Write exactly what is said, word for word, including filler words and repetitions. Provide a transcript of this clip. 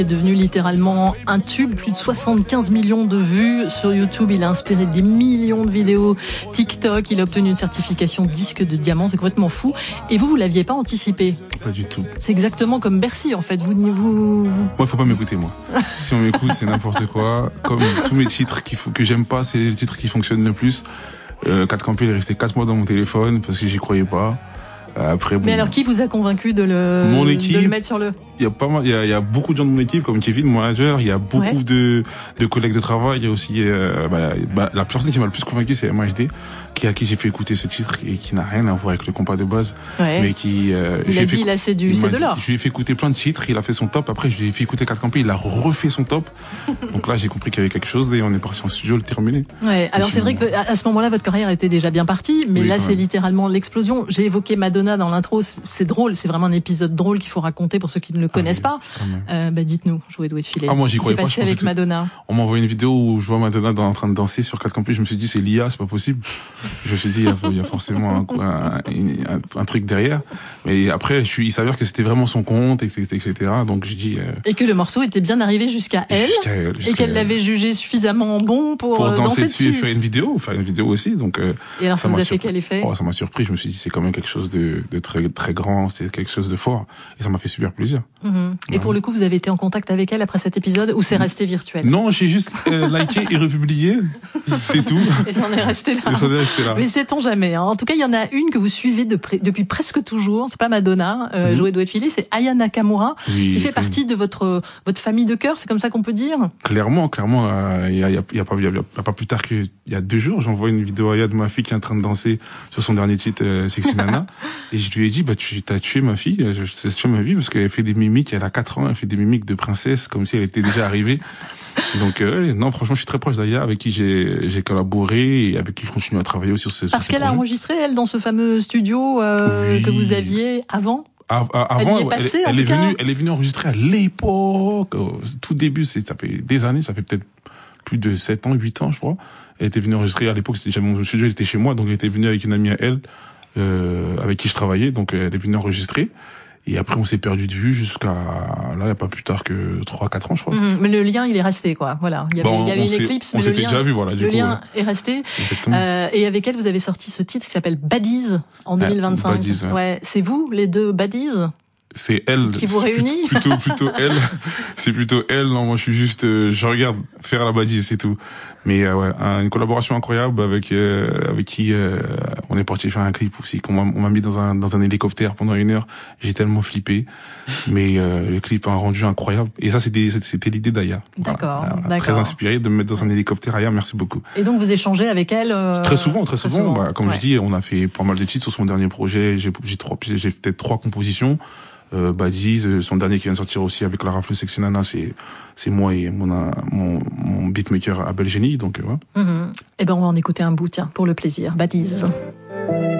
est devenu littéralement un tube, plus de soixante-quinze millions de vues sur YouTube. Il a inspiré des millions de vidéos TikTok. Il a obtenu une certification disque de diamant. C'est complètement fou. Et vous, vous l'aviez pas anticipé? Pas du tout. C'est exactement comme Bercy, en fait. Vous, vous, vous... Moi, faut pas m'écouter, moi. Si on m'écoute, c'est n'importe quoi. Comme tous mes titres qu'il faut, que j'aime pas, c'est les titres qui fonctionnent le plus. Euh, quatre Campé, il est resté quatre mois dans mon téléphone parce que j'y croyais pas. Après, bon. Mais alors, qui vous a convaincu de le, mon équipe, de le mettre sur le... Il y a pas mal, il y a, il y a beaucoup de gens de mon équipe, comme Kevin, mon manager, il y a beaucoup ouais. de, de collègues de travail, il y a aussi, euh, bah, bah, la personne qui m'a le plus convaincu, c'est M H D, qui, à qui j'ai fait écouter ce titre et qui n'a rien à voir avec le compas de base. Ouais. Mais qui, euh, il a dit, là, c'est du, c'est de l'or. Je lui ai fait écouter plein de titres, il a fait son top, après, je lui ai fait écouter quatre Campé, il a refait son top. Donc là, j'ai compris qu'il y avait quelque chose et on est parti en studio le terminer. Ouais. Alors, c'est vrai que, à ce moment-là, votre carrière était déjà bien partie, mais oui, là, c'est littéralement l'explosion. J'ai évoqué Madonna dans l'intro, c'est drôle, c'est vraiment un épisode drôle qu'il faut raconter pour ceux qui ne le connaissent ah, oui. pas. Euh, bah dites-nous, jouer doué de filet. Ah moi j'y croyais pas. Passé avec Madonna. On m'a envoyé une vidéo où je vois Madonna dans, en train de danser sur quatre Campus. Je me suis dit c'est l'I A, c'est pas possible. Je me suis dit il y a, il y a forcément un, un, un, un truc derrière. Mais après je suis, il s'avère que c'était vraiment son compte, et cetera, et cetera. Donc je dis. Euh, et que le morceau était bien arrivé jusqu'à elle, jusqu'à elle jusqu'à et qu'elle l'avait jugé suffisamment bon pour, pour danser, danser dessus dessus et faire une vidéo, faire une vidéo aussi. Donc. Euh, et alors ça, ça vous a surpris. fait quel effet? Oh, ça m'a surpris. Je me suis dit c'est quand même quelque chose de, de très très grand, c'est quelque chose de fort et ça m'a fait super plaisir. Mmh. Et ouais. pour le coup vous avez été en contact avec elle après cet épisode ou c'est resté virtuel? Non, j'ai juste euh, liké et republié, c'est tout. Et ça en est resté là. Et ça en est resté là. Mais sait-on jamais. Hein. En tout cas, il y en a une que vous suivez de près, depuis presque toujours. C'est pas Madonna, euh, mmh. jouer doué de filet, c'est Aya Nakamura, oui, qui fait oui. partie de votre votre famille de cœur. C'est comme ça qu'on peut dire. Clairement, clairement, il euh, y, a, y, a, y a pas y a, y a pas plus tard qu'il y a deux jours, j'envoie une vidéo à Aya de ma fille qui est en train de danser sur son dernier titre euh, Sexy Nana, et je lui ai dit bah tu t'as tué ma fille, tu as tué ma vie parce qu'elle fait des mimiques. Elle a quatre ans, elle fait des mimiques de princesse comme si elle était déjà arrivée. Donc euh, non, franchement, je suis très proche d'Aya, avec qui j'ai j'ai collaboré et avec qui je continue à travailler aussi sur ce. Parce sur qu'elle a enregistré elle dans ce fameux studio euh, oui. que vous aviez avant. À, à, avant, elle, est, passée, elle, elle est cas. venue, elle est venue enregistrer à l'époque, au tout début, c'est ça fait des années, ça fait peut-être plus de sept ans, huit ans, je crois. Elle était venue enregistrer à l'époque, c'était déjà mon studio, elle était chez moi, donc elle était venue avec une amie à elle, euh, avec qui je travaillais, donc elle est venue enregistrer. Et après, on s'est perdu de vue jusqu'à, là, il n'y a pas plus tard que trois, quatre ans, je crois. Mmh, mais le lien, il est resté, quoi. Voilà. Il y avait, bon, il y avait une éclipse, mais le lien, déjà vu, voilà, du le coup, lien ouais. est resté. Exactement. Euh, et avec elle, vous avez sorti ce titre qui s'appelle Baddies en deux mille vingt-cinq. Ouais, Baddies, ouais. ouais. C'est vous, les deux Baddies? C'est elle. C'est ce qui vous réunit? Plutôt, plutôt elle. C'est plutôt elle. Non, moi, je suis juste, euh, je regarde faire la badise, c'est tout. Mais euh, ouais, une collaboration incroyable avec euh, avec qui euh, on est parti faire un clip aussi. Qu'on m'a, on m'a mis dans un dans un hélicoptère pendant une heure. J'ai tellement flippé, mais euh, le clip a un rendu incroyable. Et ça, c'était c'était l'idée d'Aya. D'accord, voilà. d'accord. Très inspiré de me mettre dans un hélicoptère. Aya, merci beaucoup. Et donc vous échangez avec elle euh... Très souvent, très, très souvent. souvent. Bah, comme ouais. je dis, on a fait pas mal de titres sur son dernier projet. J'ai j'ai trois, j'ai peut-être trois compositions. Euh, Baddies, euh, son dernier qui vient de sortir aussi avec la rafle Sexy Nana, c'est c'est moi et mon mon, mon beatmaker Abel Génie, donc euh, ouais. Mmh. Eh ben on va en écouter un bout, tiens, pour le plaisir. Baddies.